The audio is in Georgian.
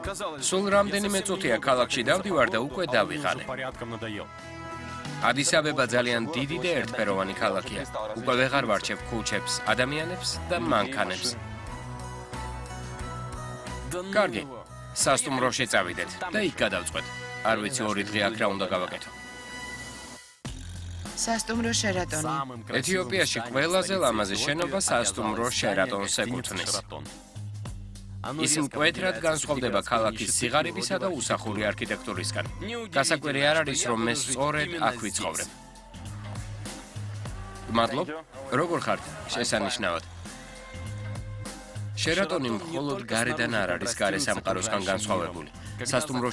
სულ რამდენიმე წუთია ქალაქში დავდივარ და უკვე დავიღალე. ადის-აბება ძალიან დიდი და ერთფეროვანი ქალაქია. უკვე ვეღარ ვარჩევ ქუჩებს, ადამიანებს და მანქანებს. კარგი, სასტუმროში წავიდეთ და იქ გადავწყვეტ. არ ვიცი ორი დღე აქ რა უნდა გავაკეთო. სასტუმრო შერატონი. ეთიოპიაში ყველაზე ლამაზი შენობა სასტუმრო შერატონს ეკუთვნის. ის მკვეთრად განსხვავდება ქალაქის სიღარიბისა და უსახური არქიტექტურისგან. გასაკვირი არ არის, რომ მე სწორედ აქ ვიცხოვრებ. მადლობ, როგორ ხართ? შესანიშნავად. შერატონი მხოლოდ გარედან არ არის გარე სამყაროსგან განსხვავებული. სასტუმრო